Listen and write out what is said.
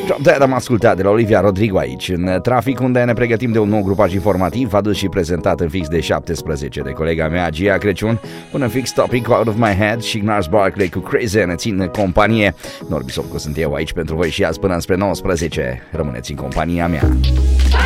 Drop Dead am ascultat de la Olivia Rodrigo aici, în trafic, unde ne pregătim de un nou grupaj informativ adus și prezentat în fix de 17 de colega mea, Gia Crăciun, până în fix Topic Out of My Head și Gnars Barkley cu Crazy ne țin companie. Norbi Sopcu sunt eu aici pentru voi și azi până înspre 19. Rămâneți în compania mea.